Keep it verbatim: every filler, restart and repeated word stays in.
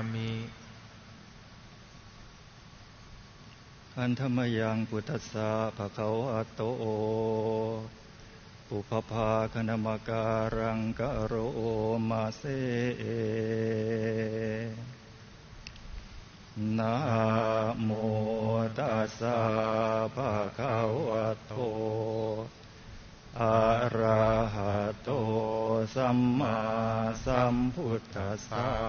มิอันธรรมยังพุทธัสสะภะคะวะโตปุพพาคณมการังกะโรมาเซนะโมตัสสะภะคะวะโตอะระหะโตสัมมาสัมพุทธัสสะ